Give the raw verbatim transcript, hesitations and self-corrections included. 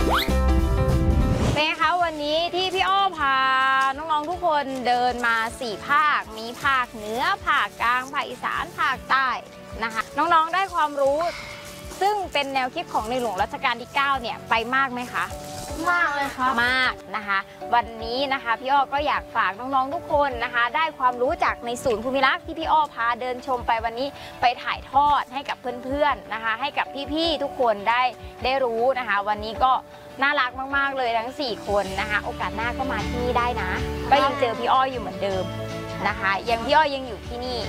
เป็นไงคะวันนี้ที่พี่อ้อพาน้องๆทุกคนเดินมาสี่ภาคมีภาคเหนือภาคกลางภาคอีสานภาคใต้นะคะน้องๆได้ความรู้ซึ่งเป็นแนวคิดของในหลวงรัชกาลที่เก้าเนี่ยไปมากไหมคะมากเลยครับมากนะคะวันนี้นะคะพี่อ้อก็อยากฝากน้องๆทุกคนนะคะได้ความรู้จากในศูนย์ภูมิรักษ์ที่พี่อ้อพาเดินชมไปวันนี้ไปถ่ายทอดให้กับเพื่อนๆนะคะให้กับพี่ๆทุกคนได้ได้รู้นะคะวันนี้ก็น่ารักมากๆเลยทั้งสี่คนนะคะโอกาสหน้าก็มาที่นี่ได้นะก็ยังเจอพี่อ้ออยู่เหมือนเดิมนะคะยังพี่อ้อยังอยู่ที่นี่